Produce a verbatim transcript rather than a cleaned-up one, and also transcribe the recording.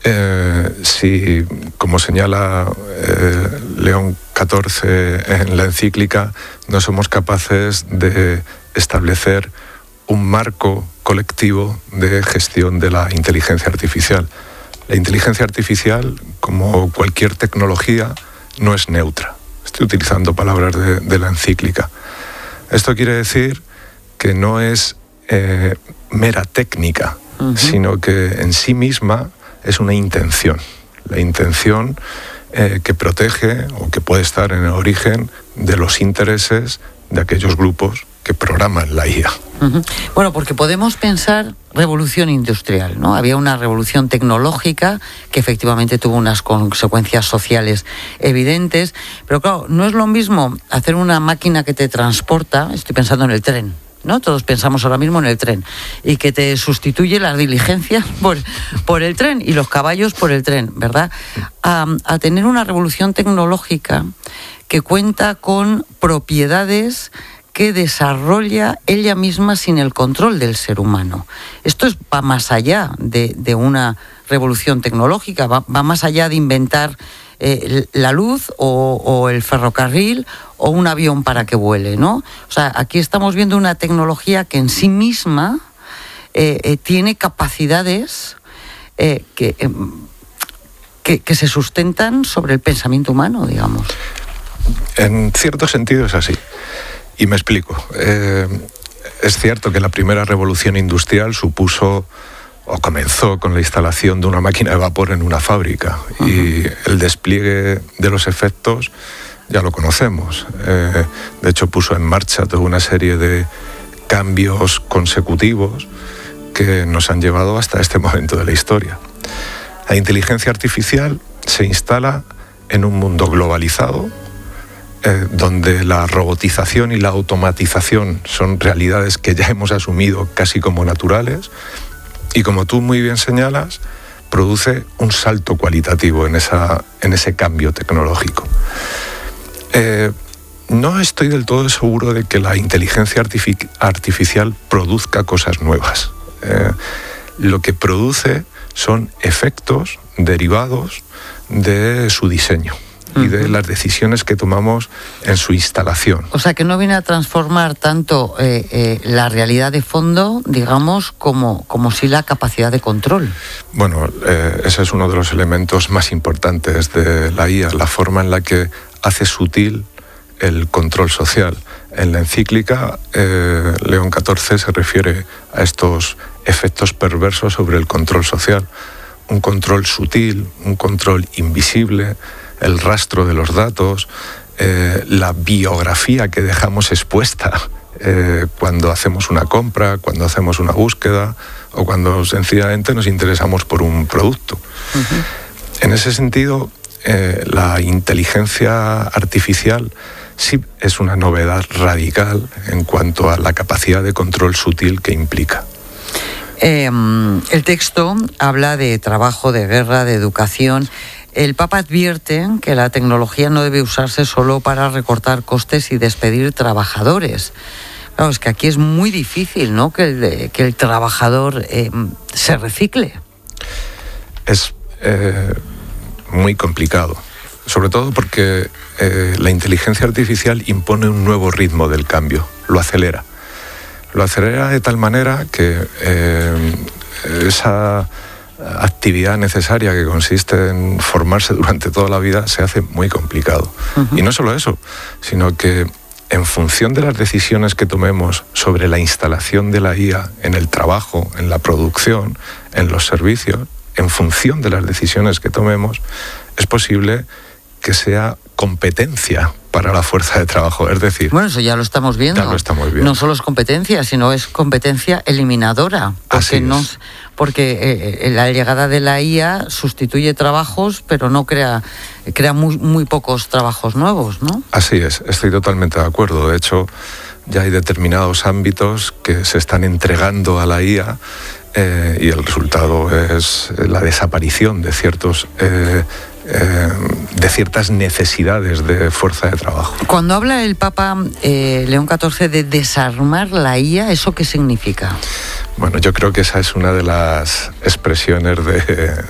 Eh, si, como señala eh, León catorce en la encíclica, no somos capaces de establecer un marco colectivo de gestión de la inteligencia artificial. La inteligencia artificial, como cualquier tecnología, no es neutra. Estoy utilizando palabras de, de la encíclica. Esto quiere decir que no es eh, mera técnica, uh-huh. sino que en sí misma es una intención. La intención eh, que protege o que puede estar en el origen de los intereses de aquellos grupos que programan la I A. Uh-huh. Bueno, porque podemos pensar revolución industrial, ¿no? Había una revolución tecnológica que efectivamente tuvo unas consecuencias sociales evidentes, pero claro, no es lo mismo hacer una máquina que te transporta, estoy pensando en el tren, ¿no? Todos pensamos ahora mismo en el tren, y que te sustituye las diligencias por, por el tren y los caballos por el tren, ¿verdad? A, a tener una revolución tecnológica que cuenta con propiedades que desarrolla ella misma sin el control del ser humano. Esto es, va más allá de, de una revolución tecnológica, va, va más allá de inventar eh, la luz o, o el ferrocarril o un avión para que vuele, ¿no? O sea, aquí estamos viendo una tecnología que en sí misma eh, eh, tiene capacidades eh, que, eh, que, que se sustentan sobre el pensamiento humano, digamos. En cierto sentido es así. Y me explico. Eh, es cierto que la primera revolución industrial supuso o comenzó con la instalación de una máquina de vapor en una fábrica. Uh-huh. Y el despliegue de los efectos ya lo conocemos. Eh, de hecho, puso en marcha toda una serie de cambios consecutivos que nos han llevado hasta este momento de la historia. La inteligencia artificial se instala en un mundo globalizado, Eh, donde la robotización y la automatización son realidades que ya hemos asumido casi como naturales, y como tú muy bien señalas, produce un salto cualitativo en, esa, en ese cambio tecnológico. Eh, no estoy del todo seguro de que la inteligencia artific- artificial produzca cosas nuevas. Eh, lo que produce son efectos derivados de su diseño y de las decisiones que tomamos en su instalación. O sea, que no viene a transformar tanto eh, eh, la realidad de fondo, digamos, como, como sí la capacidad de control. Bueno, eh, ese es uno de los elementos más importantes de la I A, la forma en la que hace sutil el control social. En la encíclica, eh, León catorce se refiere a estos efectos perversos sobre el control social. Un control sutil, un control invisible, el rastro de los datos, eh, la biografía que dejamos expuesta eh, cuando hacemos una compra, cuando hacemos una búsqueda o cuando sencillamente nos interesamos por un producto. Uh-huh. En ese sentido, eh, la inteligencia artificial sí es una novedad radical en cuanto a la capacidad de control sutil que implica. Eh, el texto habla de trabajo, de guerra, de educación. El Papa advierte que la tecnología no debe usarse solo para recortar costes y despedir trabajadores. Claro, es que aquí es muy difícil, ¿no?, que el, que el trabajador eh, se recicle. Es eh, muy complicado, sobre todo porque eh, la inteligencia artificial impone un nuevo ritmo del cambio, lo acelera. Lo acelera de tal manera que eh, esa actividad necesaria que consiste en formarse durante toda la vida se hace muy complicado. Uh-huh. Y no solo eso, sino que en función de las decisiones que tomemos sobre la instalación de la I A en el trabajo, en la producción, en los servicios, en función de las decisiones que tomemos, es posible que sea competencia para la fuerza de trabajo, es decir... Bueno, eso ya lo estamos viendo. Ya lo estamos viendo. No solo es competencia, sino es competencia eliminadora. Porque, Así es. no, porque eh, la llegada de la I A sustituye trabajos, pero no crea, crea muy, muy pocos trabajos nuevos, ¿no? Así es, estoy totalmente de acuerdo. De hecho, ya hay determinados ámbitos que se están entregando a la I A eh, y el resultado es la desaparición de ciertos... Eh, Eh, de ciertas necesidades de fuerza de trabajo. Cuando habla el Papa eh, León catorce de desarmar la I A, ¿eso qué significa? Bueno, yo creo que esa es una de las expresiones de,